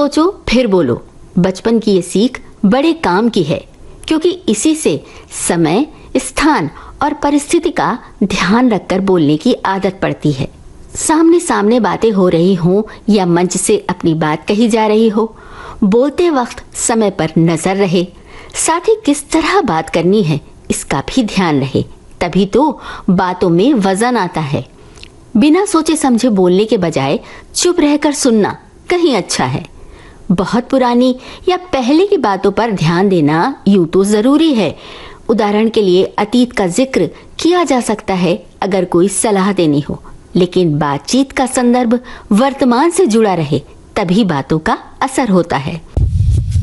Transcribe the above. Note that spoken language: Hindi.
सोचो फिर बोलो। बचपन की ये सीख बड़े काम की है, क्योंकि इसी से समय, स्थान और परिस्थिति का ध्यान रखकर बोलने की आदत पड़ती है। सामने सामने बातें हो रही हों या मंच से अपनी बात कही जा रही हो, बोलते वक्त समय पर नजर रहे, साथ ही किस तरह बात करनी है इसका भी ध्यान रहे, तभी तो बातों में वजन आता है। बिना सोचे समझे बोलने के बजाय चुप रहकर सुनना कहीं अच्छा है। बहुत पुरानी या पहले की बातों पर ध्यान देना यूं तो जरूरी है। उदाहरण के लिए अतीत का जिक्र किया जा सकता है अगर कोई सलाह देनी हो, लेकिन बातचीत का संदर्भ वर्तमान से जुड़ा रहे तभी बातों का असर होता है।